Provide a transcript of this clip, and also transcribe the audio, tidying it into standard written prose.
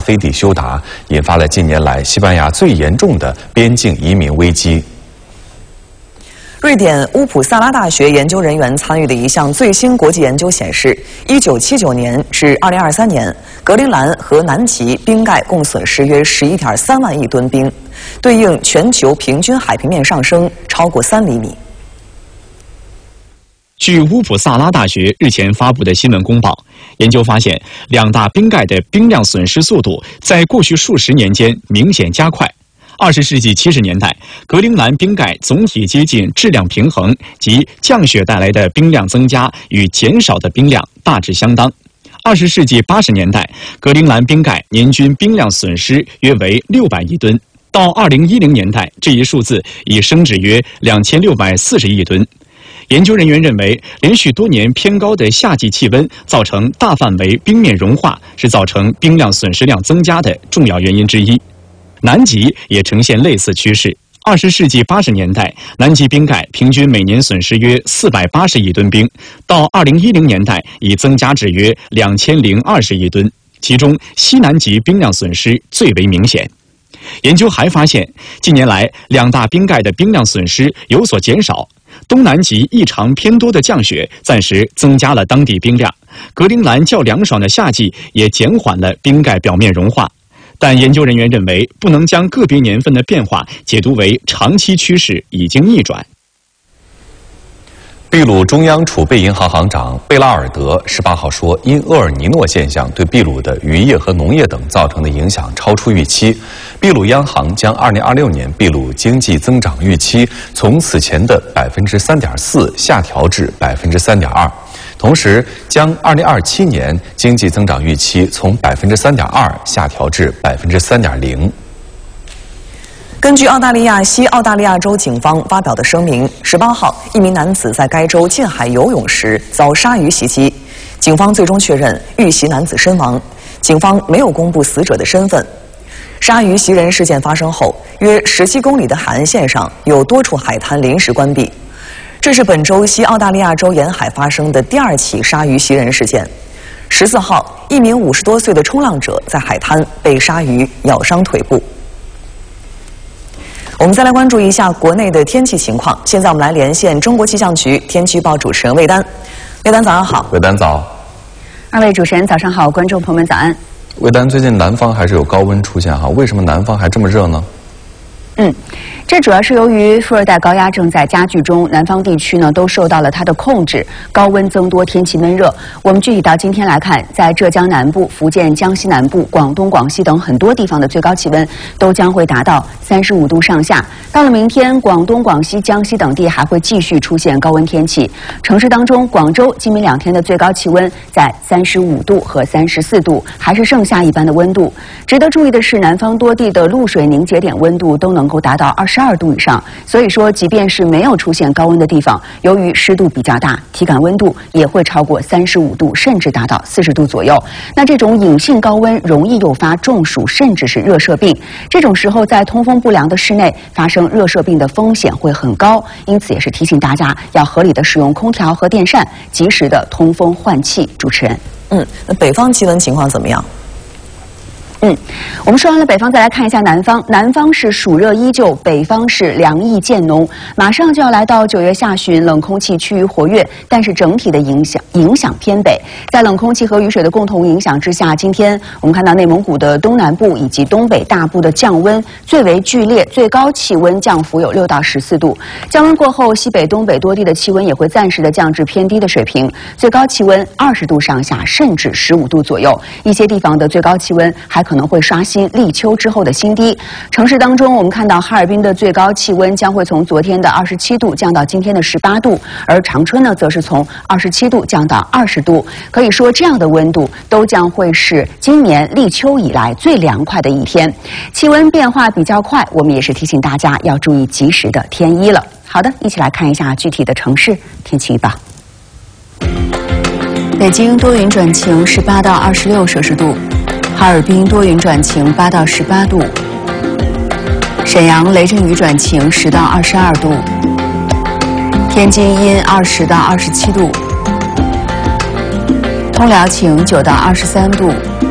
飞地休达，引发了近年来西班牙最严重的边境移民危机。 瑞典乌普萨拉大学研究人员参与的一项最新国际研究显示，1979年至2023年，格陵兰和南极冰盖共损失约11.3万亿吨冰，对应全球平均海平面上升超过3厘米。 据乌普萨拉大学日前发布的新闻公报，研究发现，两大冰盖的冰量损失速度在过去数十年间明显加快。20世纪70年代，格陵兰冰盖总体接近质量平衡，即降雪带来的冰量增加与减少的冰量大致相当。20世纪80年代，格陵兰冰盖年均冰量损失约为600亿吨，到2010年代，这一数字已升至约2640亿吨。研究人员认为，连续多年偏高的夏季气温造成大范围冰面融化，是造成冰量损失量增加的重要原因之一。南极也呈现类似趋势。20世纪80年代，南极冰盖平均每年损失约480亿吨冰，到2010年代已增加至约2020亿吨，其中西南极冰量损失最为明显。研究还发现，近年来两大冰盖的冰量损失有所减少，东南极异常偏多的降雪暂时增加了当地冰量，格陵兰较凉爽的夏季也减缓了冰盖表面融化。但研究人员认为，不能将个别年份的变化解读为长期趋势已经逆转。 秘鲁中央储备银行行长贝拉尔德18号说，因厄尔尼诺现象对秘鲁的渔业和农业等造成的影响超出预期。秘鲁央行将2026年秘鲁经济增长预期从此前的3.4%下调至3.2%，同时将2027年经济增长预期从3.2%下调至3.0%。 根据澳大利亚西澳大利亚州警方发表的声明，18号，一名男子在该州近海游泳时遭鲨鱼袭击，警方最终确认遇袭男子身亡。警方没有公布死者的身份。鲨鱼袭人事件发生后，约17公里的海岸线上有多处海滩临时关闭。这是本周西澳大利亚州沿海发生的第2起鲨鱼袭人事件。14号，一名50多岁的冲浪者在海滩被鲨鱼咬伤腿部。我们再来关注一下国内的天气情况。现在我们来连线中国气象局天气预报主持人魏丹。魏丹，早上好。 魏丹早。 二位主持人早上好，观众朋友们早安。 魏丹，最近南方还是有高温出现哈，为什么南方还这么热呢？ 这主要是由于副热带高压正在加剧中，南方地区呢都受到了它的控制，高温增多，天气闷热。我们具体到今天来看，在浙江南部、福建、江西南部、广东、广西等很多地方的最高气温都将会达到35度上下。到了明天，广东、广西、江西等地还会继续出现高温天气。城市当中，广州今明2天的最高气温在35度和34度，还是盛夏一般的温度。值得注意的是，南方多地的露水凝结点温度都能够达到22度以上，所以说即便是没有出现高温的地方，由于湿度比较大，体感温度也会超过35度，甚至达到40度左右。那这种隐性高温容易诱发中暑，甚至是热射病。这种时候在通风不良的室内发生热射病的风险会很高，因此也是提醒大家要合理的使用空调和电扇，及时的通风换气。主持人， 那北方气温情况怎么样？ 我们说完了北方，再来看一下南方。南方是暑热依旧，北方是凉意渐浓。马上就要来到9月下旬，冷空气趋于活跃，但是整体的影响偏北。在冷空气和雨水的共同影响之下，今天我们看到内蒙古的东南部以及东北大部的降温最为剧烈，最高气温降幅有6到14度。降温过后，西北、东北多地的气温也会暂时的降至偏低的水平，最高气温20度上下，甚至15度左右。一些地方的最高气温还可能会刷新立秋之后的新低。城市当中，我们看到哈尔滨的最高气温将会从昨天的27度降到今天的18度，而长春呢，则是从27度降到20度。可以说，这样的温度都将会是今年立秋以来最凉快的一天。气温变化比较快，我们也是提醒大家要注意及时的添衣了。好的，一起来看一下具体的城市天气预报。北京多云转晴，18到26摄氏度。哈尔滨多云转晴，8到18度；沈阳雷阵雨转晴，10到22度；天津阴20到27度；通辽晴9到23度；